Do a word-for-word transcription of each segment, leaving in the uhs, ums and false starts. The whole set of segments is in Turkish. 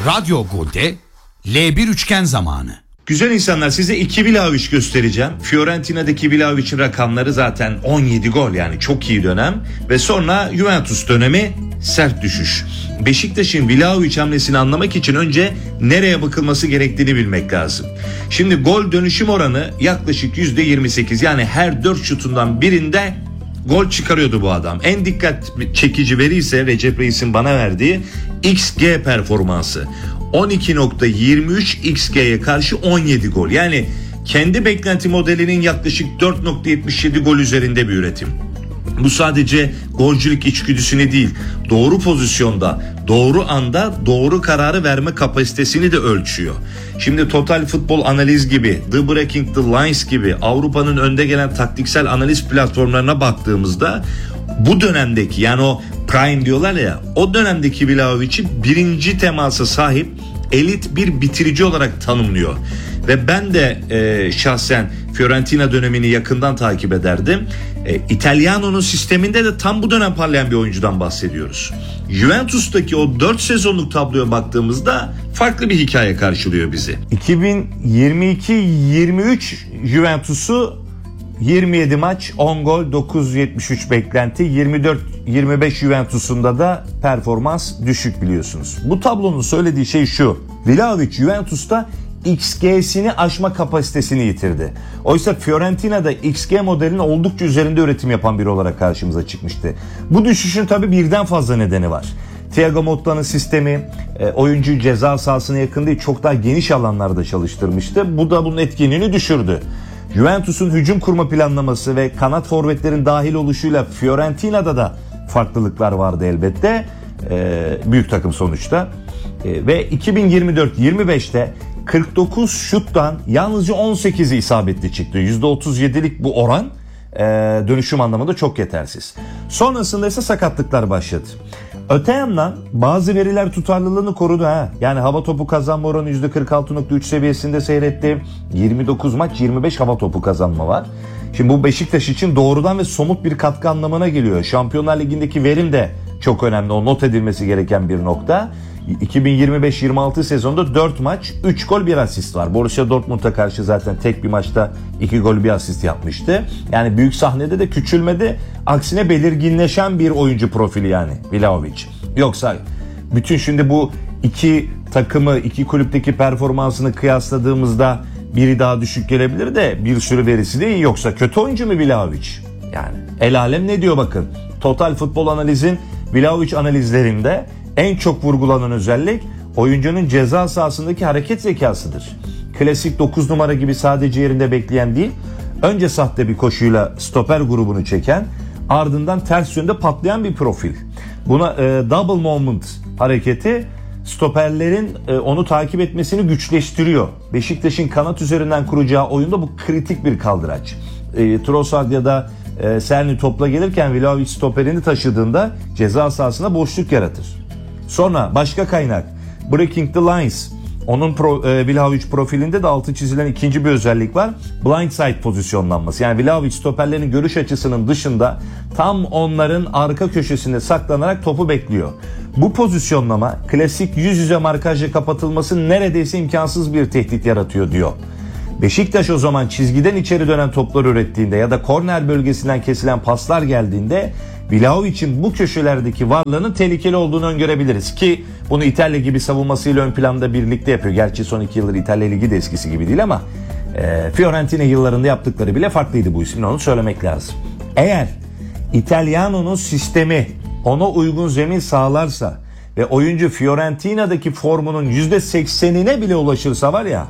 Radyo Gol'de L bir üçgen zamanı. Güzel insanlar, size iki Vlahovic göstereceğim. Fiorentina'daki Vlahovic'in rakamları zaten on yedi gol, yani çok iyi dönem. Ve sonra Juventus dönemi, sert düşüş. Beşiktaş'ın Vlahovic hamlesini anlamak için önce nereye bakılması gerektiğini bilmek lazım. Şimdi gol dönüşüm oranı yaklaşık yüzde yirmi sekiz, yani her dört şutundan birinde gol çıkarıyordu bu adam. En dikkat çekici veri ise Recep Reis'in bana verdiği X G performansı. on iki nokta yirmi üç X G'ye karşı on yedi gol. Yani kendi beklenti modelinin yaklaşık dört nokta yetmiş yedi gol üzerinde bir üretim. Bu sadece golcülük içgüdüsünü değil, doğru pozisyonda, doğru anda doğru kararı verme kapasitesini de ölçüyor. Şimdi Total Futbol Analiz gibi, The Breaking the Lines gibi Avrupa'nın önde gelen taktiksel analiz platformlarına baktığımızda bu dönemdeki, yani o prime diyorlar ya, o dönemdeki Vlahovic'i birinci temasa sahip elit bir bitirici olarak tanımlıyor. Ve ben de e, şahsen Fiorentina dönemini yakından takip ederdim. E, Italiano'nun sisteminde de tam bu dönem parlayan bir oyuncudan bahsediyoruz. Juventus'taki o dört sezonluk tabloya baktığımızda farklı bir hikaye karşılıyor bizi. iki bin yirmi iki yirmi üç Juventus'u yirmi yedi maç, on gol, dokuz yüz yetmiş üç beklenti. yirmi dört yirmi beş Juventus'unda da performans düşük, biliyorsunuz. Bu tablonun söylediği şey şu: Vlahovic Juventus'ta X G'sini aşma kapasitesini yitirdi. Oysa Fiorentina'da X G modelinin oldukça üzerinde üretim yapan biri olarak karşımıza çıkmıştı. Bu düşüşün tabii birden fazla nedeni var. Thiago Motta'nın sistemi oyuncuyu ceza sahasına yakın değil, çok daha geniş alanlarda çalıştırmıştı. Bu da bunun etkinliğini düşürdü. Juventus'un hücum kurma planlaması ve kanat forvetlerin dahil oluşuyla Fiorentina'da da farklılıklar vardı elbette. Ee, büyük takım sonuçta. Ee, ve iki bin yirmi dört yirmi beşte kırk dokuz şuttan yalnızca on sekizi isabetli çıktı. yüzde otuz yedilik bu oran e, dönüşüm anlamında çok yetersiz. Sonrasında ise sakatlıklar başladı. Öte yandan bazı veriler tutarlılığını korudu. ha. Yani hava topu kazanma oranı yüzde kırk altı nokta üç seviyesinde seyretti. yirmi dokuz maç, yirmi beş hava topu kazanma var. Şimdi bu Beşiktaş için doğrudan ve somut bir katkı anlamına geliyor. Şampiyonlar Ligi'ndeki verim de çok önemli. O not edilmesi gereken bir nokta. iki bin yirmi beş yirmi altı sezonda dört maç, üç gol, bir asist var. Borussia Dortmund'a karşı zaten tek bir maçta iki gol bir asist yapmıştı. Yani büyük sahnede de küçülmedi. Aksine belirginleşen bir oyuncu profili yani Vlahovic. Yoksa bütün şimdi bu iki takımı, iki kulüpteki performansını kıyasladığımızda biri daha düşük gelebilir de bir sürü verisi de iyi. Yoksa kötü oyuncu mu Vlahovic? Yani el alem ne diyor bakın. Total Futbol Analiz'in Vlahovic analizlerinde en çok vurgulanan özellik oyuncunun ceza sahasındaki hareket zekasıdır. Klasik dokuz numara gibi sadece yerinde bekleyen değil, önce sahte bir koşuyla stoper grubunu çeken, ardından ters yönde patlayan bir profil. Buna e, double movement hareketi stoperlerin e, onu takip etmesini güçleştiriyor. Beşiktaş'ın kanat üzerinden kuracağı oyunda bu kritik bir kaldıraç. E, Trossard ya da e, Serni topla gelirken Vlahovic stoperini taşıdığında ceza sahasına boşluk yaratır. Sonra başka kaynak Breaking the Lines. Onun pro, e, Vlahovic profilinde de altı çizilen ikinci bir özellik var. Blindside pozisyonlanması. Yani Vlahovic stoperlerin görüş açısının dışında tam onların arka köşesinde saklanarak topu bekliyor. Bu pozisyonlama klasik yüz yüze markajla kapatılması neredeyse imkansız bir tehdit yaratıyor diyor. Beşiktaş o zaman çizgiden içeri dönen toplar ürettiğinde ya da korner bölgesinden kesilen paslar geldiğinde Vlahovic'in bu köşelerdeki varlığının tehlikeli olduğunu öngörebiliriz ki bunu İtalya gibi savunmasıyla ön planda birlikte yapıyor. Gerçi son iki yıldır İtalya Ligi de eskisi gibi değil ama e, Fiorentina yıllarında yaptıkları bile farklıydı bu ismin, onu söylemek lazım. Eğer Italiano'nun sistemi ona uygun zemin sağlarsa ve oyuncu Fiorentina'daki formunun yüzde seksenine bile ulaşırsa var ya,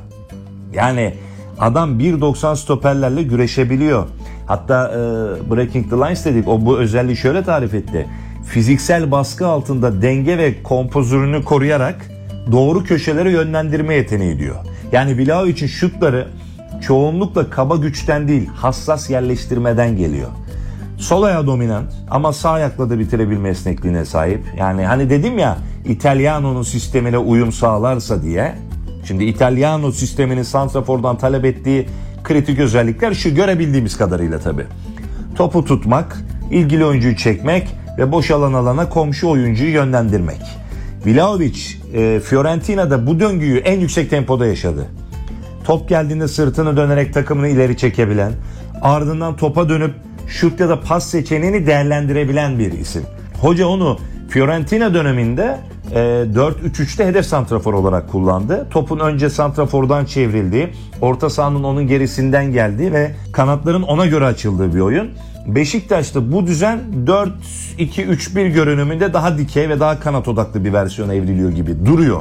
yani adam bir doksan stoperlerle güreşebiliyor. Hatta e, Breaking the Lines dedik. O bu özelliği şöyle tarif etti. Fiziksel baskı altında denge ve kompozörünü koruyarak doğru köşelere yönlendirme yeteneği diyor. Yani Vlahovic'in şutları çoğunlukla kaba güçten değil, hassas yerleştirmeden geliyor. Sol ayağı dominant ama sağ ayakla da bitirebilme esnekliğine sahip. Yani hani dedim ya, Italiano'nun sistemine uyum sağlarsa diye. Şimdi Italiano sisteminin santrafordan talep ettiği kritik özellikler şu, görebildiğimiz kadarıyla tabii. Topu tutmak, ilgili oyuncuyu çekmek ve boş alan alana komşu oyuncuyu yönlendirmek. Vlahovic e, Fiorentina'da bu döngüyü en yüksek tempoda yaşadı. Top geldiğinde sırtını dönerek takımını ileri çekebilen, ardından topa dönüp şut ya da pas seçeneğini değerlendirebilen bir isim. Hoca onu Fiorentina döneminde e, dört üç üçte hedef santrafor olarak kullandı. Topun önce santrafordan çevrildiği, orta sahanın onun gerisinden geldiği ve kanatların ona göre açıldığı bir oyun. Beşiktaş'ta bu düzen dört iki üç bir görünümünde daha dikey ve daha kanat odaklı bir versiyona evriliyor gibi duruyor.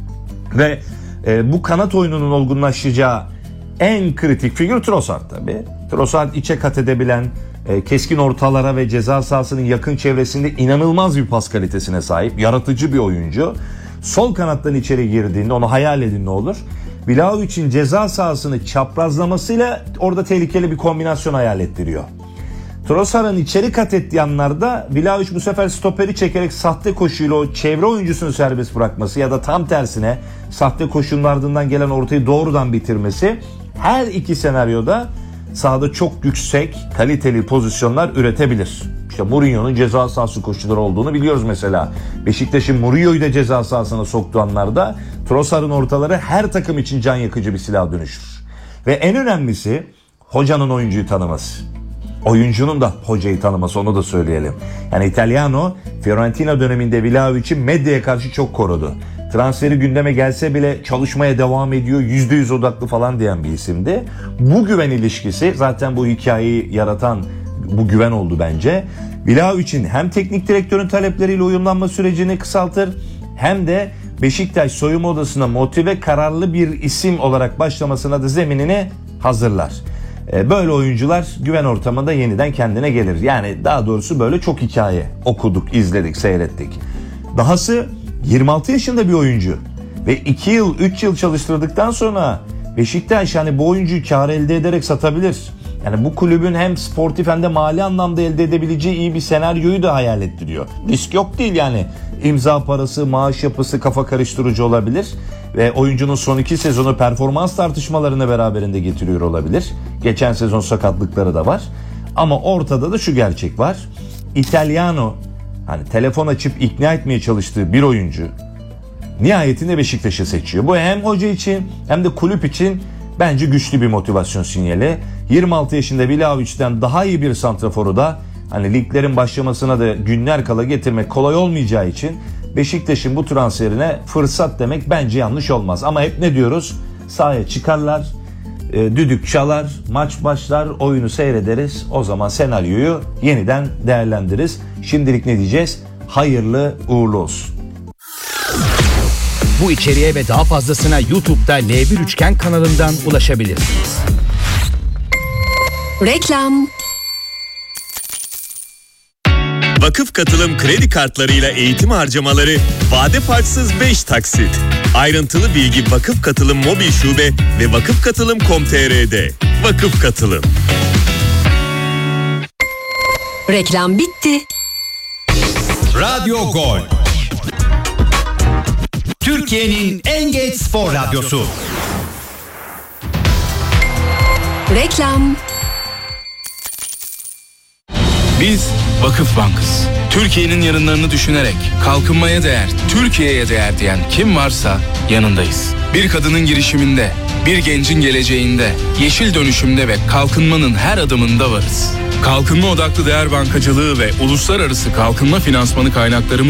Ve e, bu kanat oyununun olgunlaşacağı en kritik figür Trossard tabii. Trossard içe kat edebilen, e, keskin ortalara ve ceza sahasının yakın çevresinde inanılmaz bir pas kalitesine sahip, yaratıcı bir oyuncu. Sol kanattan içeri girdiğinde onu hayal edin ne olur. Vlahovic'in ceza sahasını çaprazlamasıyla orada tehlikeli bir kombinasyon hayal ettiriyor. Trossard'ın içeri kat ettiği anlarda Vlahovic bu sefer stoperi çekerek sahte koşuyla o çevre oyuncusunu serbest bırakması ya da tam tersine sahte koşunun ardından gelen ortayı doğrudan bitirmesi her iki senaryoda sahada çok yüksek kaliteli pozisyonlar üretebilir. İşte Mourinho'nun ceza sahası koşuları olduğunu biliyoruz mesela. Beşiktaş'ın Mourinho'yu da ceza sahasına soktuğu anlarda Trossard'ın ortaları her takım için can yakıcı bir silah dönüşür. Ve en önemlisi hocanın oyuncuyu tanıması. Oyuncunun da hocayı tanıması, onu da söyleyelim. Yani Italiano Fiorentina döneminde Vlahovic'i medyaya karşı çok korudu. Transferi gündeme gelse bile çalışmaya devam ediyor, yüzde yüz odaklı falan diyen bir isimdi. Bu güven ilişkisi zaten bu hikayeyi yaratan bu güven oldu bence. Vlahovic'in hem teknik direktörün talepleriyle uyumlanma sürecini kısaltır hem de Beşiktaş soyunma odasına motive, kararlı bir isim olarak başlamasına da zeminini hazırlar. Böyle oyuncular güven ortamında yeniden kendine gelir. Yani daha doğrusu böyle çok hikaye okuduk, izledik, seyrettik. Dahası yirmi altı yaşında bir oyuncu ve iki yıl, üç yıl çalıştırdıktan sonra Beşiktaş yani bu oyuncuyu kar elde ederek satabilir. Yani bu kulübün hem sportif hem de mali anlamda elde edebileceği iyi bir senaryoyu da hayal ettiriyor. Risk yok değil yani. İmza parası, maaş yapısı kafa karıştırıcı olabilir. Ve oyuncunun son iki sezonu performans tartışmalarını beraberinde getiriyor olabilir. Geçen sezon sakatlıkları da var. Ama ortada da şu gerçek var. Italiano hani telefon açıp ikna etmeye çalıştığı bir oyuncu nihayetinde Beşiktaş'ı seçiyor. Bu hem hoca için hem de kulüp için bence güçlü bir motivasyon sinyali. yirmi altı yaşında Vlahovic'den daha iyi bir santraforu da hani liglerin başlamasına da günler kala getirmek kolay olmayacağı için Beşiktaş'ın bu transferine fırsat demek bence yanlış olmaz. Ama hep ne diyoruz? Sahaya çıkarlar, e, düdük çalar, maç başlar, oyunu seyrederiz. O zaman senaryoyu yeniden değerlendiririz. Şimdilik ne diyeceğiz? Hayırlı uğurlu olsun. Bu içeriğe ve daha fazlasına YouTube'da L bir Üçgen kanalından ulaşabilirsiniz. Reklam. Vakıf Katılım kredi kartlarıyla eğitim harcamaları vade farksız beş taksit. Ayrıntılı bilgi Vakıf Katılım mobil şube ve vakıf katılım nokta com nokta tr'de. Vakıf Katılım. Reklam bitti. Radyo Gol. Türkiye'nin en geç spor radyosu. Reklam. Biz Vakıf Bankız. Türkiye'nin yarınlarını düşünerek kalkınmaya değer, Türkiye'ye değer diyen kim varsa yanındayız. Bir kadının girişiminde, bir gencin geleceğinde, yeşil dönüşümde ve kalkınmanın her adımında varız. Kalkınma odaklı değer bankacılığı ve uluslararası kalkınma finansmanı kaynaklarımız